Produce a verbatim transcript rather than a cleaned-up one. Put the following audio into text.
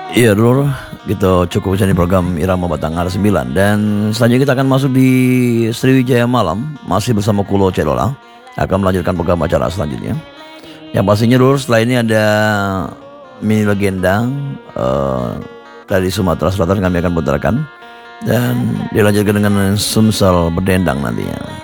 Iya dulu kita cukup di program Irama Batangar sembilan dan selanjutnya kita akan masuk di Sriwijaya Malam masih bersama Kulo Cedola akan melanjutkan program acara selanjutnya. Yang pastinya dulu setelah ini ada mini legenda eh, dari Sumatera Selatan kami akan putarkan dan dilanjutkan dengan Sumsel Berdendang nantinya.